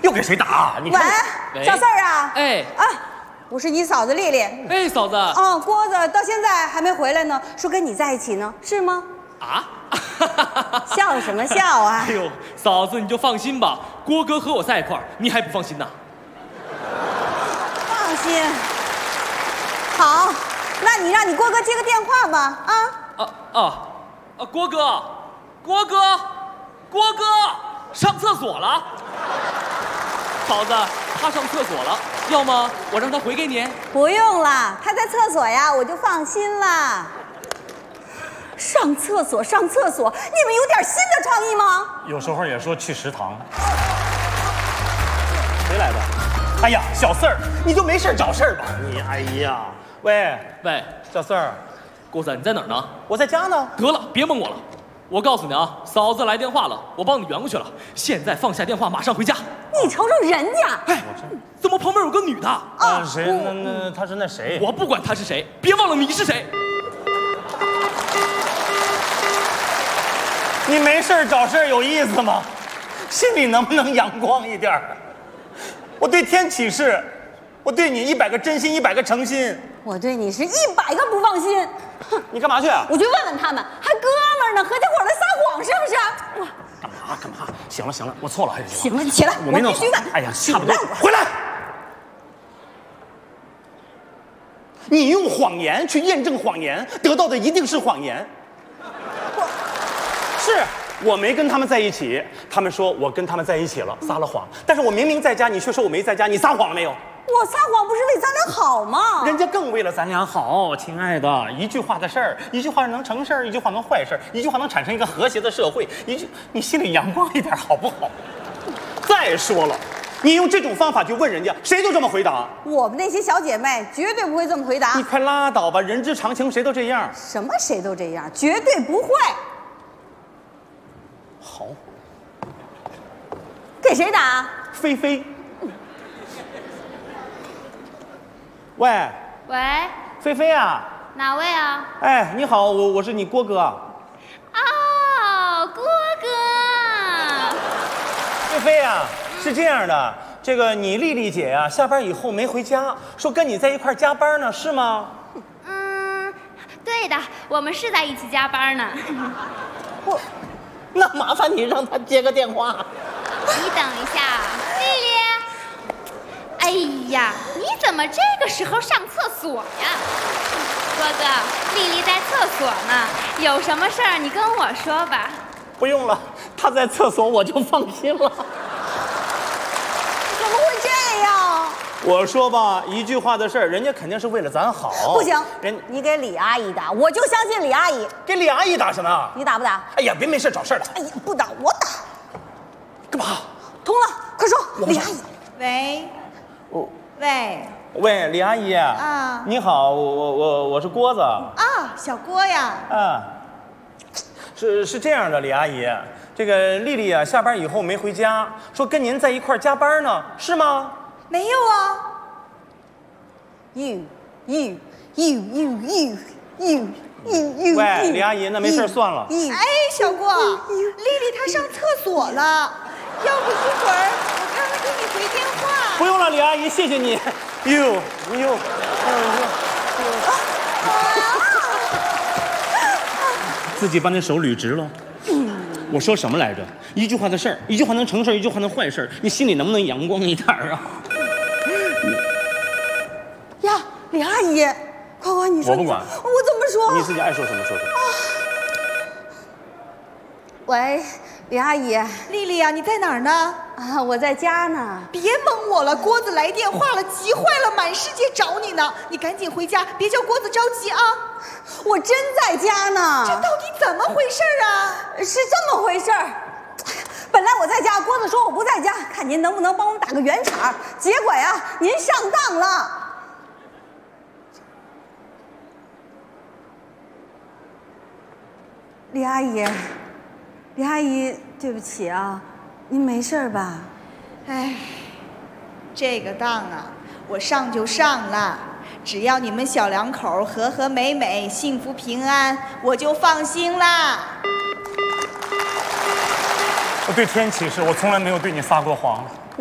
又给谁打？你看， 喂，小四儿啊， 哎啊，我是你嫂子丽丽。 哎，嫂子。 哦，郭子到现在还没回来呢，说跟你在一起呢，是吗？ 啊？ 笑什么笑啊？ 哎呦，嫂子你就放心吧，郭哥和我在一块儿，你还不放心呐？ 放心。好，那你让你郭哥接个电话吧，啊。 郭哥，上厕所了。嫂子，他上厕所了，要么我让他回给你。 不用了，他在厕所呀，我就放心了。上厕所，你们有点新的创意吗？ 有时候也说去食堂。谁来的？哎呀，小四儿，你就没事找事儿吧？你，哎呀，喂，小四儿， 郭子你在哪儿呢？ 我在家呢。 得了，别蒙我了。我告诉你啊，嫂子来电话了，我帮你圆过去了。现在放下电话，马上回家。 你瞅瞅人家， 哎，怎么旁边有个女的？ 啊，谁？那他是那谁？ 我不管他是谁，别忘了你是谁。 你没事找事有意思吗？心里能不能阳光一点？我对天起誓，我对你100个真心，100个诚心。 我对你是100个不放心。 你干嘛去啊？ 我去问问他们，还哥们儿呢，合起伙来撒谎是不是？哇！ 干嘛？行了，我错了。 行了，你起来， 我没弄必须问。 哎呀，差不多，回来。你用谎言去验证谎言，得到的一定是谎言。我没跟他们在一起，他们说我跟他们在一起了，撒了谎。但是我明明在家，你却说我没在家，你撒谎了没有？ 我撒谎不是为咱俩好吗？ 人家更为了咱俩好，亲爱的，一句话的事儿，一句话能成事儿，一句话能坏事儿，一句话能产生一个和谐的社会。你心里阳光一点好不好？再说了，你用这种方法去问人家，谁都这么回答。 我们那些小姐妹绝对不会这么回答。 你快拉倒吧，人之常情，谁都这样。 什么谁都这样？绝对不会。 好， 给谁打？ 菲菲。喂，菲菲啊。 哪位啊？ 哎，你好，我是你郭哥。 哦，郭哥。 菲菲啊，是这样的，这个你丽丽姐呀，下班以后没回家，说跟你在一块加班呢，是吗？ 对的，我们是在一起加班呢。 那麻烦你让她接个电话。 你等一下，丽丽。哎呀，你怎么这个时候上厕所呀？郭哥，丽丽在厕所呢，有什么事儿你跟我说吧。 不用了，她在厕所我就放心了。 怎么会这样？ 我说吧，一句话的事儿，人家肯定是为了咱好。 不行， 人你给李阿姨打，我就相信李阿姨。 给李阿姨打什么？ 你打不打？ 哎呀，别没事找事的。 哎呀，不打我打。 干嘛？ 通了，快说，李阿姨。 喂， 喂，李阿姨啊， 你好，我是郭子啊，小郭呀， 是这样的，李阿姨，这个丽丽啊，下班以后没回家，说跟您在一块加班呢，是吗？ 没有啊。 喂，李阿姨，那没事算了。 哎，小郭，丽丽她上厕所了，要不一会儿我看看给你回电话。 不用了，李阿姨，谢谢你。自己把那手捋直了。我说什么来着？一句话的事儿，一句话能成事儿，一句话能坏事儿。你心里能不能阳光一点啊？ 呀，李阿姨，快，你说。 我不管。 我怎么说？ 你自己爱说什么说什么。 喂，李阿姨。 丽丽呀，你在哪儿呢？ 啊，我在家呢。 别蒙我了，郭子来电话了，急坏了，满世界找你呢。你赶紧回家，别叫郭子着急啊。 我真在家呢。 这到底怎么回事啊？ 是这么回事儿。本来我在家，郭子说我不在家，看您能不能帮我们打个圆场。结果呀，您上当了。李阿姨，对不起啊，您没事吧？ 哎，这个当啊，我上就上了，只要你们小两口和和美美、幸福平安，我就放心啦。 我对天起誓，我从来没有对你撒过谎。